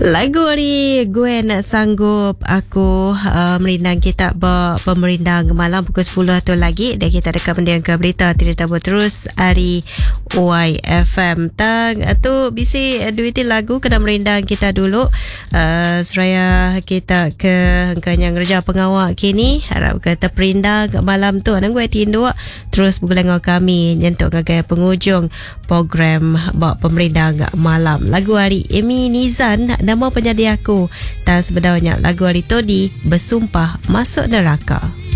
Lagu ni gue nak sanggup aku merindang kita pemerindang malam pukul 10 tu lagi dan kita dekat mendiang ke berita tidak tahu terus hari YFM tang tu bisi duiti lagu kena merindang kita dulu seraya kita ke hengkanya ngerja pengawak kini harap kata perindang malam tu anang gue tindu terus bergulung kami nyentuk ngagai penghujung program pemerindang malam lagu hari Emi Nizan nama penyanyi aku dan sebenarnya lagu hari tu di Bersumpah Masuk Neraka.